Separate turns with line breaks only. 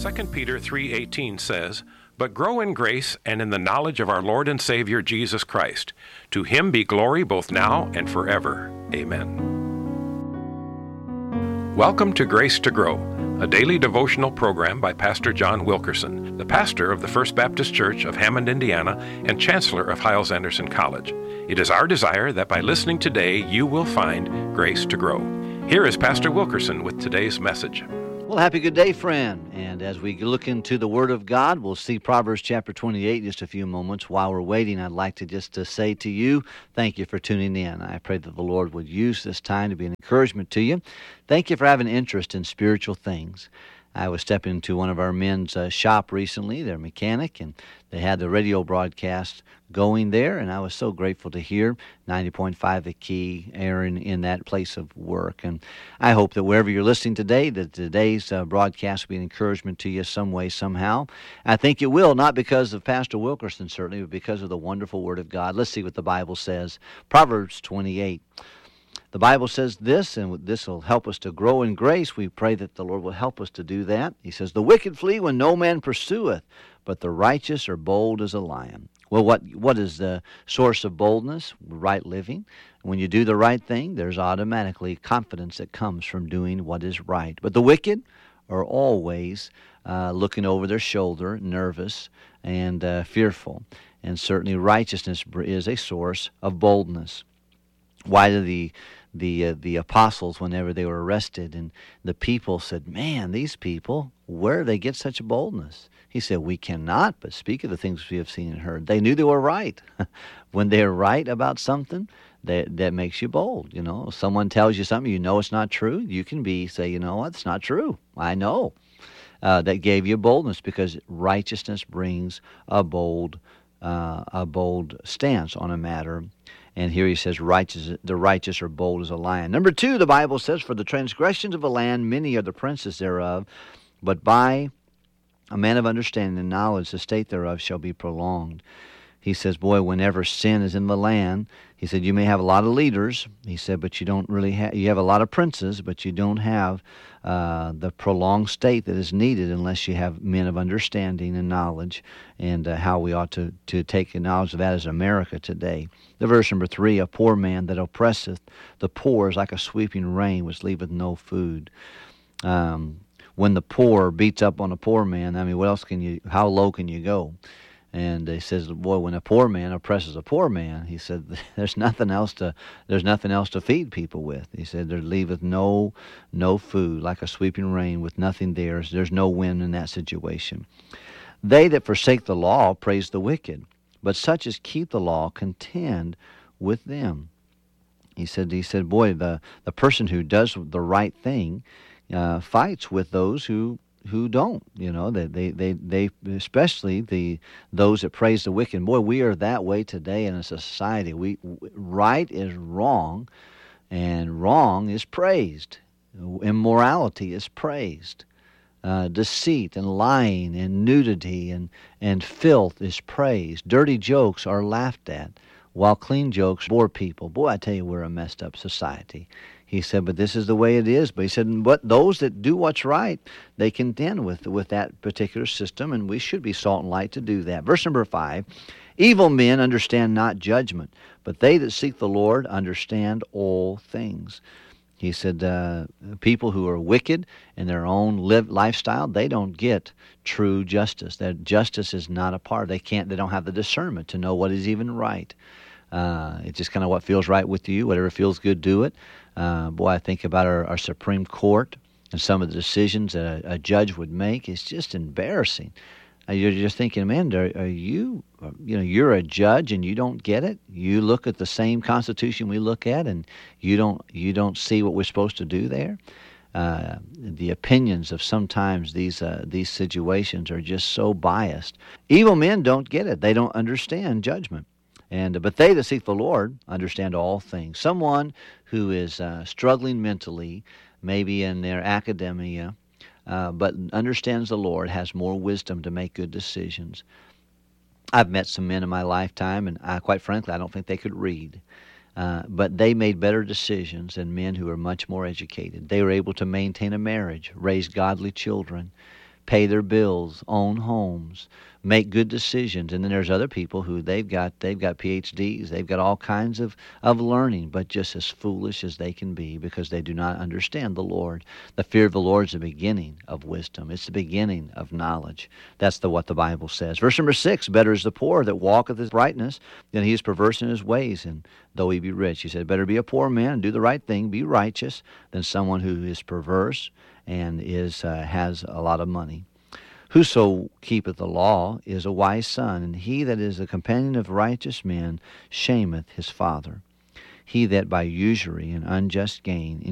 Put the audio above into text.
2 Peter 3:18 says, "But grow in grace and in the knowledge of our Lord and Savior Jesus Christ. To him be glory both now and forever. Amen." Welcome to Grace to Grow, a daily devotional program by Pastor John Wilkerson, the pastor of the First Baptist Church of Hammond, Indiana, and chancellor of Hyles-Anderson College. It is our desire that by listening today, you will find grace to grow. Here is Pastor Wilkerson with today's message.
Well, happy good day, friend. And as we look into the Word of God, we'll see Proverbs chapter 28 in just a few moments. While we're waiting, I'd like to say to you, thank you for tuning in. I pray that the Lord would use this time to be an encouragement to you. Thank you for having interest in spiritual things. I was stepping into one of our men's shop recently, their mechanic, and they had the radio broadcast going there, and I was so grateful to hear 90.5 The Key airing in that place of work. And I hope that wherever you're listening today, that today's broadcast will be an encouragement to you some way, somehow. I think it will, not because of Pastor Wilkerson, certainly, but because of the wonderful Word of God. Let's see what the Bible says. Proverbs 28. The Bible says this, and this will help us to grow in grace. We pray that the Lord will help us to do that. He says, "The wicked flee when no man pursueth, but the righteous are bold as a lion." Well, what is the source of boldness? Right living. When you do the right thing, there's automatically confidence that comes from doing what is right. But the wicked are always looking over their shoulder, nervous and fearful. And certainly righteousness is a source of boldness. Why do the apostles, whenever they were arrested, and the people said, "Man, these people, where do they get such boldness?" He said, "We cannot but speak of the things we have seen and heard." They knew they were right. When they're right about something, that makes you bold. You know, someone tells you something, you know it's not true. You can say, "You know what? It's not true. I know." That gave you boldness, because righteousness brings a bold stance on a matter. And here he says, the righteous are bold as a lion. Number 2, the Bible says, "For the transgressions of a land, many are the princes thereof, but by a man of understanding and knowledge, the state thereof shall be prolonged." He says, boy, whenever sin is in the land, he said, you may have a lot of leaders, he said, but you don't really have, you have a lot of princes, but you don't have the prolonged state that is needed unless you have men of understanding and knowledge, and how we ought to take knowledge of that as America today. The verse number 3, "A poor man that oppresseth the poor is like a sweeping rain which leaveth no food." When the poor beats up on a poor man, I mean, how low can you go? And he says, boy, when a poor man oppresses a poor man, he said, there's nothing else to feed people with. He said, there leaveth no food, like a sweeping rain with nothing there. There's no wind in that situation. "They that forsake the law praise the wicked, but such as keep the law contend with them." He said, boy, the person who does the right thing fights with those who don't. You know, they especially those that praise the wicked. Boy, we are that way today in a society. Right is wrong, and wrong is praised. Immorality is praised. Deceit and lying and nudity and filth is praised. Dirty jokes are laughed at, while clean jokes bore people. Boy, I tell you, we're a messed up society. He said, but this is the way it is. But he said, but those that do what's right, they contend with that particular system, and we should be salt and light to do that. Verse number 5, "Evil men understand not judgment, but they that seek the Lord understand all things." He said, people who are wicked in their own lifestyle, they don't get true justice. That justice is not a part. They don't have the discernment to know what is even right. It's just kind of what feels right with you. Whatever feels good, do it. Boy, I think about our Supreme Court and some of the decisions that a judge would make. It's just embarrassing. You're just thinking, man, you're a judge and you don't get it? You look at the same Constitution we look at, and you don't see what we're supposed to do there? The opinions of sometimes these situations are just so biased. Evil men don't get it. They don't understand judgment. But they that seek the Lord understand all things. Someone who is struggling mentally, maybe in their academia, but understands the Lord, has more wisdom to make good decisions. I've met some men in my lifetime, and quite frankly, I don't think they could read. But they made better decisions than men who are much more educated. They were able to maintain a marriage, raise godly children, pay their bills, own homes, make good decisions. And then there's other people who they've got PhDs, they've got all kinds of learning, but just as foolish as they can be because they do not understand the Lord. The fear of the Lord is the beginning of wisdom. It's the beginning of knowledge. That's what the Bible says. Verse number 6, better is the poor that walketh in brightness than he is perverse in his ways, and though he be rich. He said, better be a poor man and do the right thing, be righteous, than someone who is perverse and has a lot of money. Whoso keepeth the law is a wise son, and he that is a companion of righteous men shameth his father. He that by usury and unjust gain